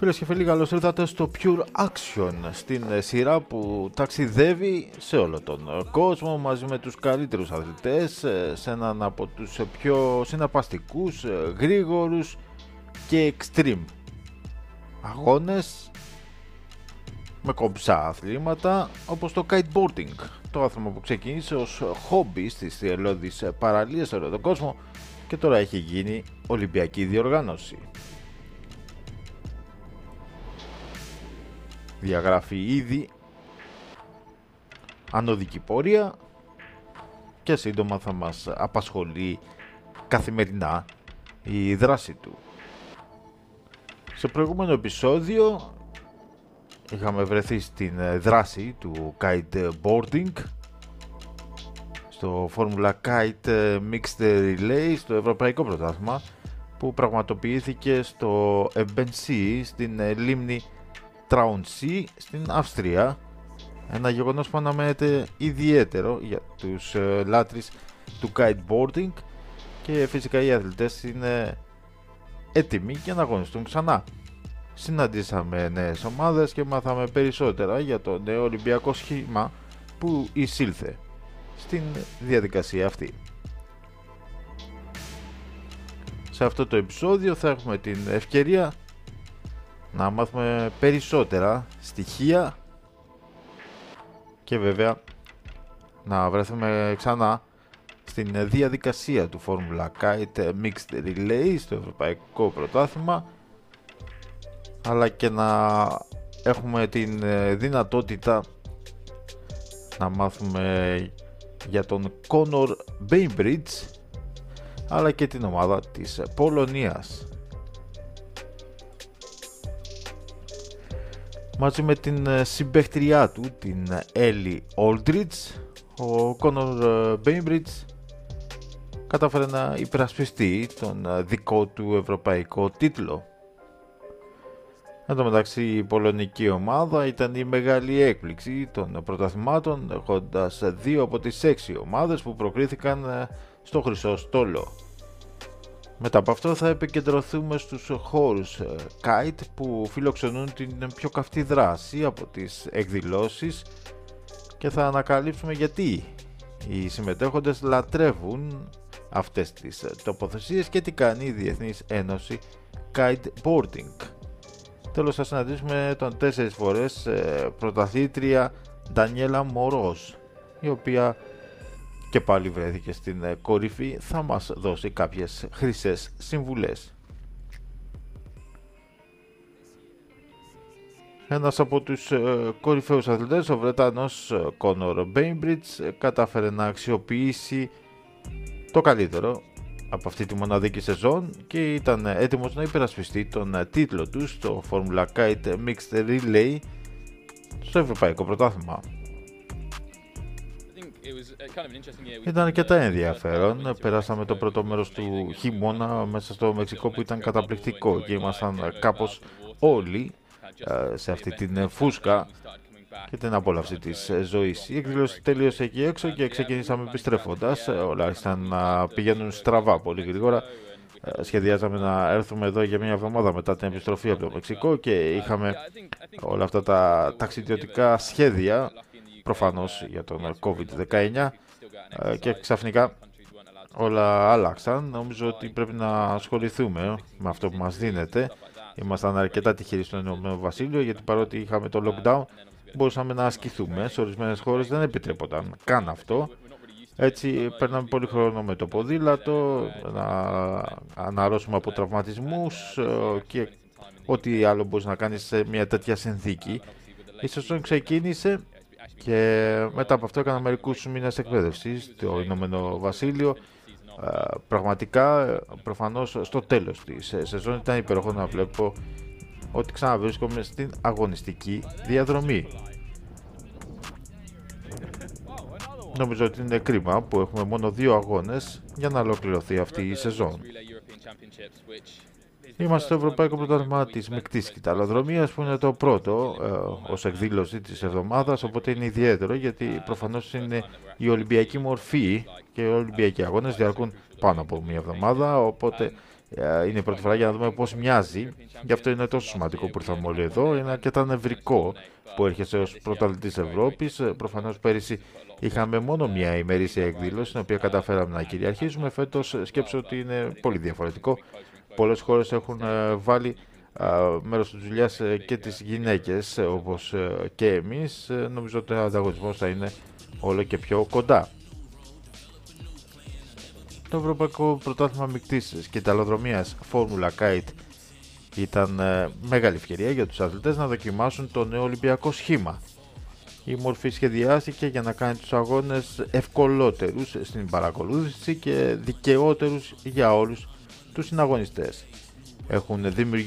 Φίλες και φίλοι, καλώς ήρθατε στο Pure Action, στην σειρά που ταξιδεύει σε όλο τον κόσμο μαζί με τους καλύτερους αθλητές σε έναν από τους πιο συναρπαστικούς, γρήγορους και extreme αγώνες με κομψά αθλήματα όπως το kiteboarding, το άθλημα που ξεκίνησε ως χόμπι στις θηριώδεις παραλίες σε όλο τον κόσμο και τώρα έχει γίνει ολυμπιακή διοργάνωση. Διαγράφει ήδη ανωδική πορεία και σύντομα θα μας απασχολεί καθημερινά η δράση του. Σε προηγούμενο επεισόδιο είχαμε βρεθεί στην δράση του kiteboarding στο Formula Kite Mixed Relay, στο Ευρωπαϊκό Πρωτάθλημα που πραγματοποιήθηκε στο Ebensee στην λίμνη Traunsee στην Αυστρία, ένα γεγονός που αναμένεται ιδιαίτερο για τους λάτρεις του kiteboarding και φυσικά οι αθλητές είναι έτοιμοι για να αγωνιστούν ξανά. Συναντήσαμε νέες ομάδες και μάθαμε περισσότερα για το νέο Ολυμπιακό σχήμα που εισήλθε στην διαδικασία αυτή. Σε αυτό το επεισόδιο θα έχουμε την ευκαιρία να μάθουμε περισσότερα στοιχεία και βέβαια να βρεθούμε ξανά στην διαδικασία του Formula Kite Mixed Relay στο Ευρωπαϊκό Πρωτάθλημα, αλλά και να έχουμε την δυνατότητα να μάθουμε για τον Conor Bainbridge αλλά και την ομάδα της Πολωνίας. Μαζί με την συμπαίχτριά του, την Ellie Aldridge, ο Conor Bainbridge κατάφερε να υπερασπιστεί τον δικό του ευρωπαϊκό τίτλο. Εν τω μεταξύ η πολωνική ομάδα ήταν η μεγάλη έκπληξη των πρωταθλημάτων, έχοντας 2 από τις 6 ομάδες που προκρίθηκαν στο χρυσό στόλο. Μετά από αυτό θα επικεντρωθούμε στους χώρους kite που φιλοξενούν την πιο καυτή δράση από τις εκδηλώσεις και θα ανακαλύψουμε γιατί οι συμμετέχοντες λατρεύουν αυτές τις τοποθεσίες και τι κάνει η Διεθνής Ένωση Kiteboarding. Τέλος θα συναντήσουμε τον 4 φορές πρωταθλήτρια Ντανιέλα Μορός, η οποία και πάλι βρέθηκε στην κορυφή, θα μας δώσει κάποιες χρυσές συμβουλές. Ένας από τους κορυφαίους αθλητές, ο Βρετανός Conor Bainbridge, κατάφερε να αξιοποιήσει το καλύτερο από αυτή τη μοναδική σεζόν και ήταν έτοιμος να υπερασπιστεί τον τίτλο του στο Formula Kite Mixed Relay στο Ευρωπαϊκό Πρωτάθλημα. Ήταν αρκετά ενδιαφέρον. Περάσαμε το πρώτο μέρος του χειμώνα μέσα στο Μεξικό που ήταν καταπληκτικό και ήμασταν κάπως όλοι σε αυτή την φούσκα και την απόλαυση της ζωής. Η εκδήλωση τελείωσε εκεί έξω και ξεκινήσαμε επιστρέφοντας. Όλα άρχισαν να πηγαίνουν στραβά πολύ γρήγορα. Σχεδιάζαμε να έρθουμε εδώ για μια εβδομάδα μετά την επιστροφή από το Μεξικό και είχαμε όλα αυτά τα ταξιδιωτικά σχέδια προφανώς για τον COVID-19 και ξαφνικά όλα άλλαξαν. Νομίζω ότι πρέπει να ασχοληθούμε με αυτό που μας δίνεται. Ήμασταν αρκετά τυχεροί στο Ηνωμένο Βασίλειο γιατί παρότι είχαμε το lockdown μπορούσαμε να ασκηθούμε. Σε ορισμένες χώρες δεν επιτρέπονταν καν αυτό. Έτσι παίρναμε πολύ χρόνο με το ποδήλατο, να αναρρώσουμε από τραυματισμούς και ό,τι άλλο μπορείς να κάνεις σε μια τέτοια συνθήκη. Η σεζόν ξεκίνησε και μετά από αυτό έκανα μερικούς μήνες εκπαίδευση στο Ηνωμένο Βασίλειο. Πραγματικά, προφανώς στο τέλος της σεζόν ήταν υπέροχο να βλέπω ότι ξαναβρίσκομαι στην αγωνιστική διαδρομή. Νομίζω ότι είναι κρίμα που έχουμε μόνο 2 αγώνες για να ολοκληρωθεί αυτή η σεζόν. Είμαστε στο Ευρωπαϊκό Πρωτάθλημα της Μεικτής Κυταλοδρομίας που είναι το πρώτο ως εκδήλωση της εβδομάδας, οπότε είναι ιδιαίτερο γιατί προφανώς είναι η Ολυμπιακή μορφή και οι Ολυμπιακοί αγώνες διαρκούν πάνω από μια εβδομάδα, οπότε Είναι η πρώτη φορά για να δούμε πώς μοιάζει. Γι' αυτό είναι τόσο σημαντικό που ήρθαμε όλοι εδώ. Είναι αρκετά νευρικό που έρχεσαι ως πρωταθλητής Ευρώπης. Προφανώς πέρυσι είχαμε μόνο μια ημερήσια εκδήλωση, στην οποία καταφέραμε να κυριαρχήσουμε. Φέτος σκέψω ότι είναι πολύ διαφορετικό. Πολλές χώρες έχουν βάλει μέρος της δουλειάς και τις γυναίκες, όπως και εμείς. Νομίζω ότι ο ανταγωνισμός θα είναι όλο και πιο κοντά. Το Ευρωπαϊκό Πρωτάθλημα Μικτής Σκηταλοδρομίας Formula Kite ήταν μεγάλη ευκαιρία για τους αθλητές να δοκιμάσουν το νέο Ολυμπιακό σχήμα. Η μορφή σχεδιάστηκε για να κάνει τους αγώνες ευκολότερους στην παρακολούθηση και δικαιότερους για όλους τους συναγωνιστές. Έχουν δημιουργήσει